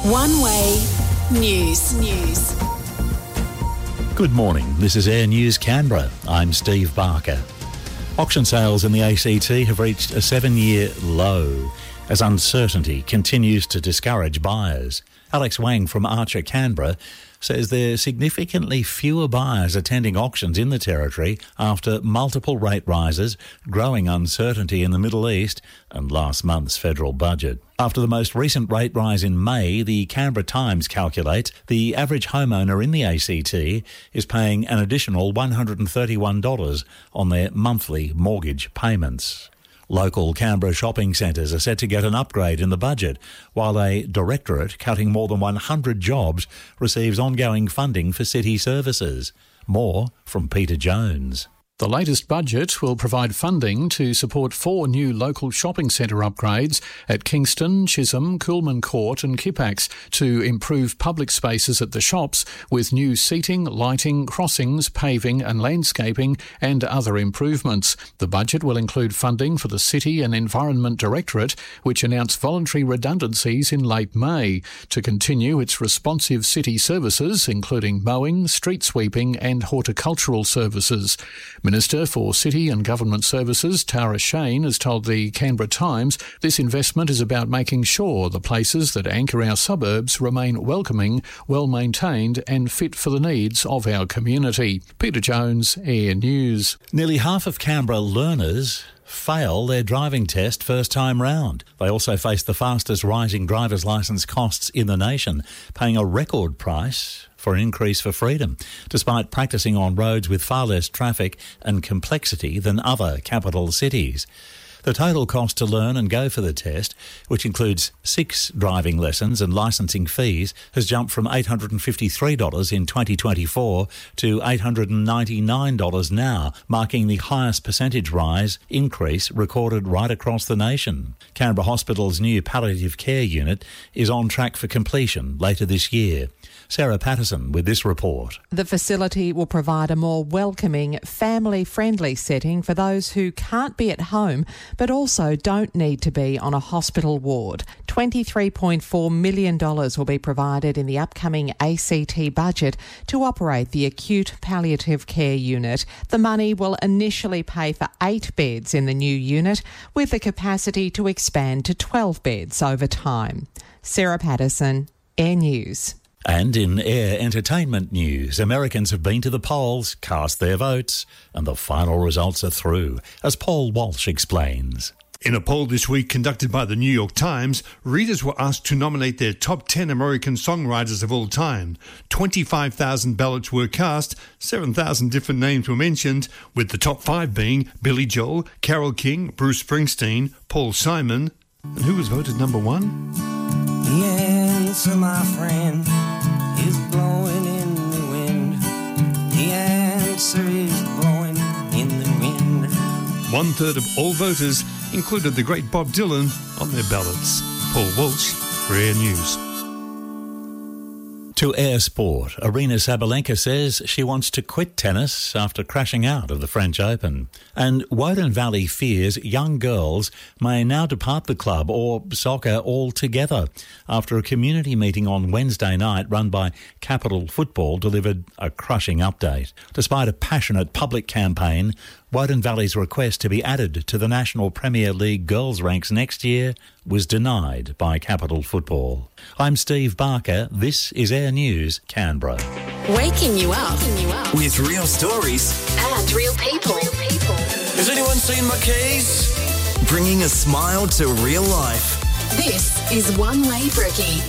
One Way News. Good morning, this is Air News Canberra. I'm Steve Barker. Auction sales in the ACT have reached a 7-year low as uncertainty continues to discourage buyers. Alex Wang from Archer Canberra says there are significantly fewer buyers attending auctions in the Territory after multiple rate rises, growing uncertainty in the Middle East and last month's federal budget. After the most recent rate rise in May, the Canberra Times calculates the average homeowner in the ACT is paying an additional $131 on their monthly mortgage payments. Local Canberra shopping centres are set to get an upgrade in the budget, while a directorate cutting more than 100 jobs receives ongoing funding for city services. More from Peter Jones. The latest budget will provide funding to support 4 new local shopping centre upgrades at Kingston, Chisholm, Coolman Court and Kippax to improve public spaces at the shops with new seating, lighting, crossings, paving and landscaping and other improvements. The budget will include funding for the City and Environment Directorate, which announced voluntary redundancies in late May, to continue its responsive city services, including mowing, street sweeping and horticultural services. Minister for City and Government Services, Tara Shane, has told the Canberra Times this investment is about making sure the places that anchor our suburbs remain welcoming, well-maintained and fit for the needs of our community. Peter Jones, Air News. Nearly half of Canberra learners fail their driving test first time round. They also face the fastest rising driver's licence costs in the nation, paying a record price for an increase for freedom, despite practising on roads with far less traffic and complexity than other capital cities. The total cost to learn and go for the test, which includes 6 driving lessons and licensing fees, has jumped from $853 in 2024 to $899 now, marking the highest percentage increase recorded right across the nation. Canberra Hospital's new palliative care unit is on track for completion later this year. Sarah Patterson with this report. The facility will provide a more welcoming, family-friendly setting for those who can't be at home but also don't need to be on a hospital ward. $23.4 million will be provided in the upcoming ACT budget to operate the acute palliative care unit. The money will initially pay for 8 beds in the new unit, with the capacity to expand to 12 beds over time. Sarah Patterson, Air News. And in Air Entertainment news, Americans have been to the polls, cast their votes, and the final results are through, as Paul Walsh explains. In a poll this week conducted by the New York Times, readers were asked to nominate their top 10 American songwriters of all time. 25,000 ballots were cast, 7,000 different names were mentioned, with the top 5 being Billy Joel, Carole King, Bruce Springsteen, Paul Simon. And who was voted number 1? The answer, my friend, is blowing in the wind. The answer is blowing in the wind. 1/3 of all voters included the great Bob Dylan on their ballots. Paul Walsh for Air News. To Air Sport, Aryna Sabalenka says she wants to quit tennis after crashing out of the French Open. And Woden Valley fears young girls may now depart the club or soccer altogether after a community meeting on Wednesday night run by Capital Football delivered a crushing update. Despite a passionate public campaign, Woden Valley's request to be added to the National Premier League girls ranks next year was denied by Capital Football. I'm Steve Barker. This is Air News Canberra. Waking you up with real stories and real people. Has anyone seen my keys? Bringing a smile to real life. This is One Way Brickie.